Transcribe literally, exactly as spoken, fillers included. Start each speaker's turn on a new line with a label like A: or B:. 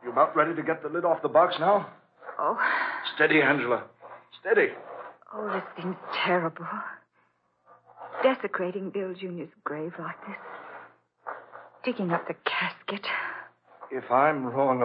A: You about ready to get the lid off the box now?
B: Oh.
A: Steady, Angela. Steady.
B: Oh, this seems terrible. Desecrating Bill Junior's grave like this. Digging up the casket.
A: If I'm wrong